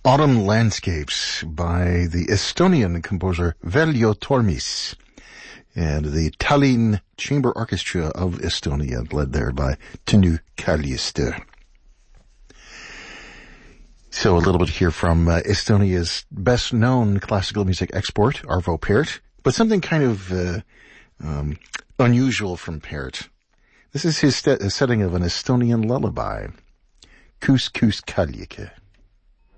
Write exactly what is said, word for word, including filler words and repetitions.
Autumn Landscapes by the Estonian composer Veljo Tormis and the Tallinn Chamber Orchestra of Estonia, led there by Tõnu Kaljuste. So a little bit here from uh, Estonia's best-known classical music export, Arvo Pärt, but something kind of uh, um, unusual from Pärt. This is his st- setting of an Estonian lullaby, Kuus Kuus Kaljike.